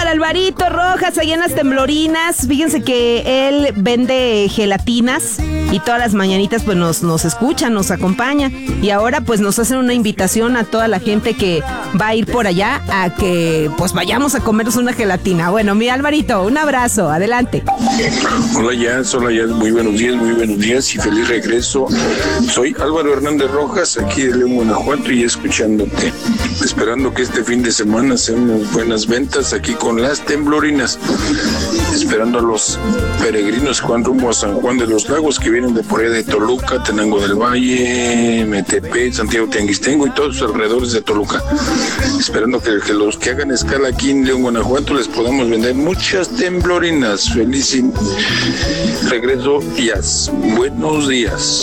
Alvarito Rojas, allá en las Temblorinas. Fíjense que él vende gelatinas y todas las mañanitas pues nos escucha, nos acompaña. Y ahora pues nos hacen una invitación a toda la gente que va a ir por allá a que pues vayamos a comernos una gelatina. Bueno, mi Alvarito, un abrazo, adelante. Hola Jazz, muy buenos días y feliz regreso. Soy Álvaro Hernández Rojas, aquí de León, Guanajuato, y escuchándote, esperando que este fin de semana sean unas buenas ventas aquí con las Temblorinas, esperando a los peregrinos que van rumbo a San Juan de los Lagos, que vienen de por allá de Toluca, Tenango del Valle, Metepec, Santiago Tianguistengo y todos los alrededores de Toluca, esperando que los que hagan escala aquí en León, Guanajuato, les podamos vender muchas Temblorinas. Feliz regreso, Jazz. Buenos días.